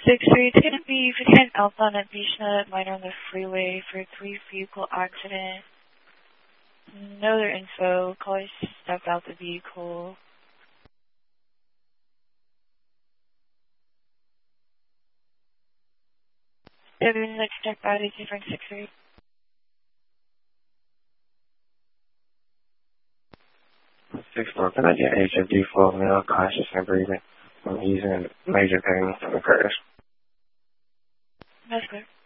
6-3, it's going to be 59 outbound at Beachnet, minor on the freeway for a 3-vehicle accident. No other info. Caller stepped out the vehicle. Let's step out a different 6-3. 6-4, can I get HFD 12 now? Cautious and breathing. He's in major pain from the crash. That's clear.